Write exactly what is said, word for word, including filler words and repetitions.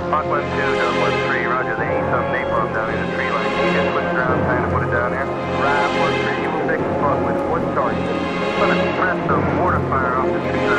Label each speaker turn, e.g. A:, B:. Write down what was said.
A: Mach one two, Dub one three, roger. They need some napalm down in the tree line. Can you just switch around time to put it down here? Right, one three, you will fix the spot with one target. I'm gonna smash some mortar fire off the tree line.